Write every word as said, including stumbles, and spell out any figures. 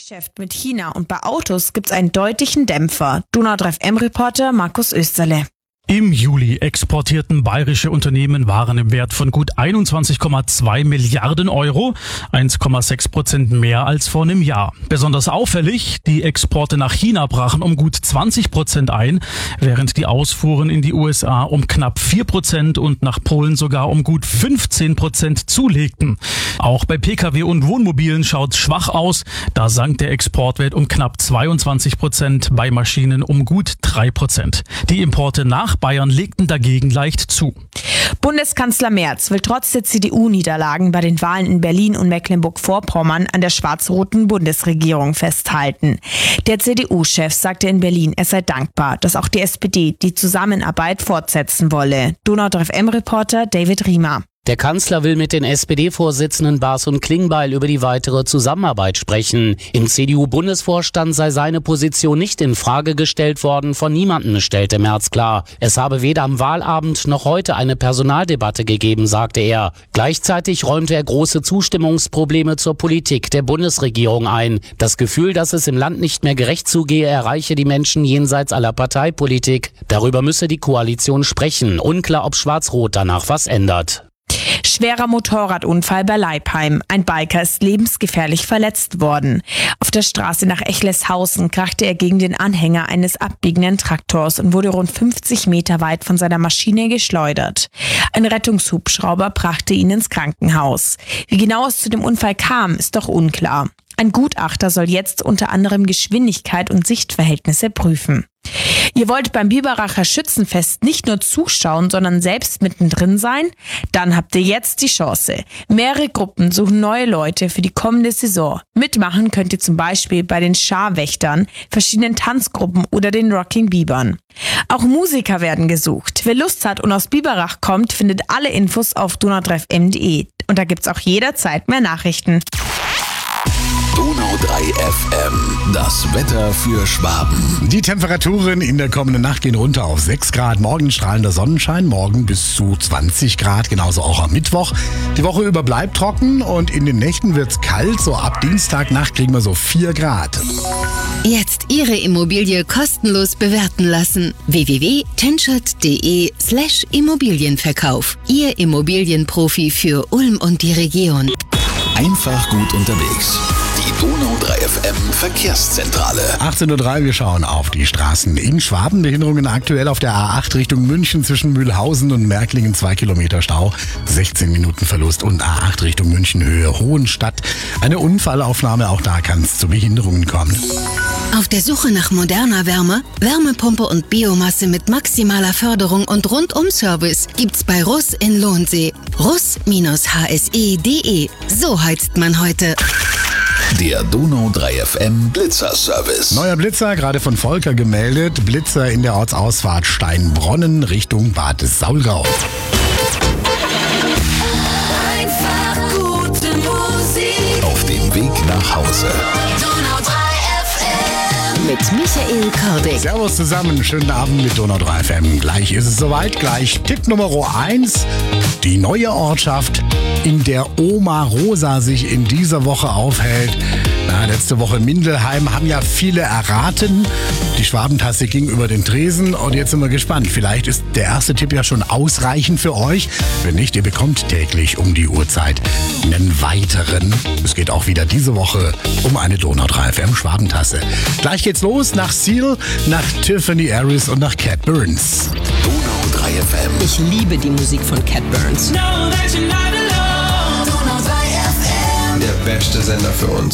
Geschäft mit China und bei Autos gibt's einen deutlichen Dämpfer. Donau drei F M-Reporter Markus Österle. Im Juli exportierten bayerische Unternehmen Waren im Wert von gut einundzwanzig Komma zwei Milliarden Euro, eins Komma sechs Prozent mehr als vor einem Jahr. Besonders auffällig, die Exporte nach China brachen um gut zwanzig Prozent ein, während die Ausfuhren in die U S A um knapp vier Prozent und nach Polen sogar um gut fünfzehn Prozent zulegten. Auch bei Pkw und Wohnmobilen schaut's schwach aus. Da sank der Exportwert um knapp zweiundzwanzig Prozent, bei Maschinen um gut drei Prozent. Die Importe nach Bayern legten dagegen leicht zu. Bundeskanzler Merz will trotz der C D U-Niederlagen bei den Wahlen in Berlin und Mecklenburg-Vorpommern an der schwarz-roten Bundesregierung festhalten. Der C D U-Chef sagte in Berlin, er sei dankbar, dass auch die S P D die Zusammenarbeit fortsetzen wolle. Donau drei F M-Reporter David Riemer. Der Kanzler will mit den S P D-Vorsitzenden Baas und Klingbeil über die weitere Zusammenarbeit sprechen. Im C D U-Bundesvorstand sei seine Position nicht in Frage gestellt worden, von niemandem, stellte Merz klar. Es habe weder am Wahlabend noch heute eine Personaldebatte gegeben, sagte er. Gleichzeitig räumte er große Zustimmungsprobleme zur Politik der Bundesregierung ein. Das Gefühl, dass es im Land nicht mehr gerecht zugehe, erreiche die Menschen jenseits aller Parteipolitik. Darüber müsse die Koalition sprechen. Unklar, ob Schwarz-Rot danach was ändert. Schwerer Motorradunfall bei Leipheim. Ein Biker ist lebensgefährlich verletzt worden. Auf der Straße nach Echleshausen krachte er gegen den Anhänger eines abbiegenden Traktors und wurde rund fünfzig Meter weit von seiner Maschine geschleudert. Ein Rettungshubschrauber brachte ihn ins Krankenhaus. Wie genau es zu dem Unfall kam, ist doch unklar. Ein Gutachter soll jetzt unter anderem Geschwindigkeit und Sichtverhältnisse prüfen. Ihr wollt beim Biberacher Schützenfest nicht nur zuschauen, sondern selbst mittendrin sein? Dann habt ihr jetzt die Chance. Mehrere Gruppen suchen neue Leute für die kommende Saison. Mitmachen könnt ihr zum Beispiel bei den Scharwächtern, verschiedenen Tanzgruppen oder den Rocking Bibern. Auch Musiker werden gesucht. Wer Lust hat und aus Biberach kommt, findet alle Infos auf donau drei f m punkt d e. Und da gibt's auch jederzeit mehr Nachrichten. Donau drei F M, das Wetter für Schwaben. Die Temperaturen in der kommenden Nacht gehen runter auf sechs Grad. Morgen strahlender Sonnenschein, morgen bis zu zwanzig Grad, genauso auch am Mittwoch. Die Woche über bleibt trocken und in den Nächten wird's kalt. So ab Dienstagnacht kriegen wir so vier Grad. Jetzt Ihre Immobilie kostenlos bewerten lassen. w w w punkt tenschert punkt d e slash Immobilienverkauf. Ihr Immobilienprofi für Ulm und die Region. Einfach gut unterwegs. Die Donau drei F M Verkehrszentrale. achtzehn Uhr drei, wir schauen auf die Straßen in Schwaben. Behinderungen aktuell auf der A acht Richtung München zwischen Mühlhausen und Märklingen, zwei Kilometer Stau, sechzehn Minuten Verlust. Und A acht Richtung München Höhe Hohenstadt. Eine Unfallaufnahme, auch da kann es zu Behinderungen kommen. Auf der Suche nach moderner Wärme, Wärmepumpe und Biomasse mit maximaler Förderung und Rundum-Service gibt's bei Russ in Lohnsee. Russ H S E punkt d e. So heizt man heute. Der Donau drei F M Blitzer-Service. Neuer Blitzer, gerade von Volker gemeldet. Blitzer in der Ortsausfahrt Steinbronnen Richtung Bad Saulgau. Einfach gute Musik. Auf dem Weg nach Hause. Donau drei F M. Mit Michael Kordick. Servus zusammen, schönen Abend mit Donau drei F M. Gleich ist es soweit, gleich Tipp Nummer eins. Die neue Ortschaft, in der Oma Rosa sich in dieser Woche aufhält. Na, letzte Woche Mindelheim haben ja viele erraten. Die Schwabentasse ging über den Tresen und jetzt sind wir gespannt. Vielleicht ist der erste Tipp ja schon ausreichend für euch. Wenn nicht, ihr bekommt täglich um die Uhrzeit einen weiteren. Es geht auch wieder diese Woche um eine Donau drei F M Schwabentasse. Gleich geht's los nach Seal, nach Tiffany Harris und nach Cat Burns. Donau drei F M. Ich liebe die Musik von Cat Burns. Donau drei F M. Der beste Sender für uns.